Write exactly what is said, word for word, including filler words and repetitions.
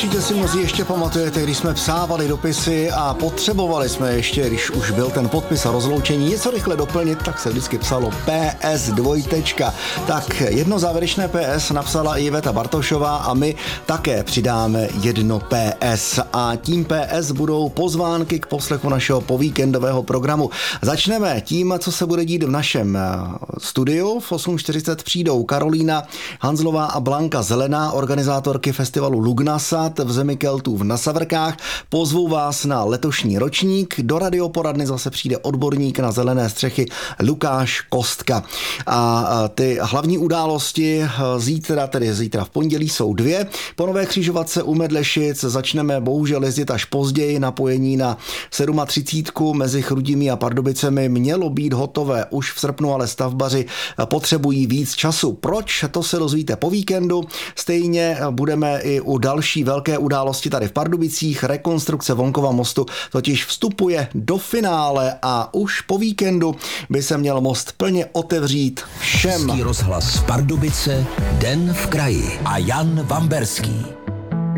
Určitě si mnozí ještě pamatujete, když jsme psávali dopisy a potřebovali jsme ještě, když už byl ten podpis a rozloučení, něco rychle doplnit, tak se vždycky psalo P S dvojtečka. Tak jedno závěrečné P S napsala Iveta Bartošová a my také přidáme jedno P S. A tím P S budou pozvánky k poslechu našeho povíkendového programu. Začneme tím, co se bude dít v našem studiu. V osm čtyřicet přijdou Karolína Hanzlová a Blanka Zelená, organizátorky festivalu Lugnasat v zemi Keltů v Nasavrkách. Pozvou vás na letošní ročník. Do radioporadny zase přijde odborník na zelené střechy Lukáš Kostka. A ty hlavní události zítra, tedy zítra v pondělí, jsou dvě. Po Nové Křižovatce u Medlešic začneme bohužel jezdit až později. Napojení na třicet sedm mezi Chrudimí a Pardubicemi mělo být hotové už v srpnu, ale stavbaři potřebují víc času. Proč? To se dozvíte po víkendu. Stejně budeme i u další velké události tady v Pardubicích. Rekonstrukce Vonkova mostu totiž vstupuje do finále a už po víkendu by se měl most plně otevřít všem. Rozhlas Pardubice, Den v kraji a Jan Vamberský.